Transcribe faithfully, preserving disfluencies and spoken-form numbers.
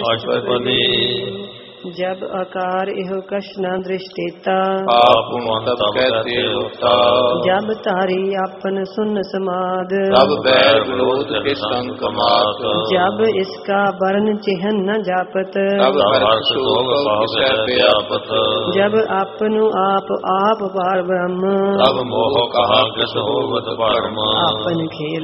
अष्टपदी जब आकार इहो कश न दृष्टिता आप तब कहते होता जब तारी आपन सुन समाद तब बैर विरोध के संग कमात जब इसका वर्ण चिन्ह न जापत तब हर्ष शोक व्यापत जब आपनु आप आप पार ब्रह्म तब मोह कहा कृष्ण होवत परम आपन खेल